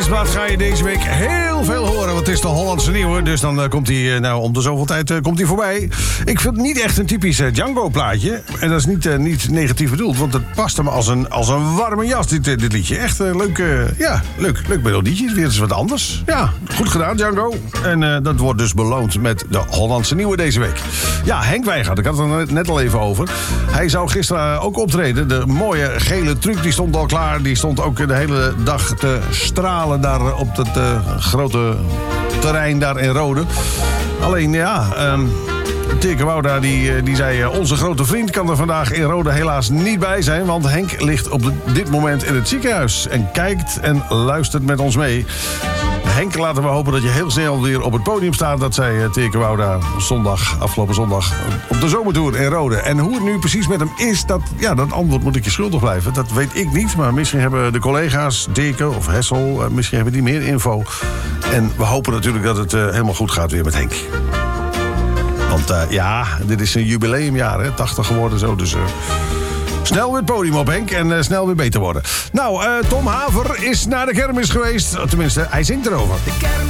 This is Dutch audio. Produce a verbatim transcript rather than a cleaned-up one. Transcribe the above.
Nieuwsblad ga je deze week heel veel horen. Want het is de Hollandse nieuwe. Dus dan uh, komt hij uh, nou, om de zoveel tijd uh, komt hij voorbij. Ik vind het niet echt een typisch uh, Django-plaatje. En dat is niet, uh, niet negatief bedoeld. Want het past hem als een, als een warme jas, dit, uh, dit liedje. Echt een uh, leuk, uh, ja, leuk, leuk melodietje. Weer eens wat anders. Ja, goed gedaan, Django. En uh, dat wordt dus beloond met de Hollandse nieuwe deze week. Ja, Henk Wijngaard, ik had het er net al even over. Hij zou gisteren uh, ook optreden. De mooie gele truc die stond al klaar. Die stond ook de hele dag te stralen daar op het uh, grote terrein daar in Rode. Alleen ja, um, Teke Wouda die, die zei... Uh, onze grote vriend kan er vandaag in Rode helaas niet bij zijn... want Henk ligt op de, dit moment in het ziekenhuis... en kijkt en luistert met ons mee. Henk, laten we hopen dat je heel snel weer op het podium staat. Dat zei uh, Teke Wouda zondag, afgelopen zondag op de zomertour in Rode. En hoe het nu precies met hem is, dat, ja, dat antwoord moet ik je schuldig blijven. Dat weet ik niet, maar misschien hebben de collega's, Teke of Hessel... Uh, misschien hebben die meer info. En we hopen natuurlijk dat het uh, helemaal goed gaat weer met Henk. Want uh, ja, dit is een jubileumjaar, hè, tachtig geworden zo, dus... Uh, snel weer het podium op, Henk, en uh, snel weer beter worden. Nou, uh, Tom Haver is naar de kermis geweest. Tenminste, hij zingt erover.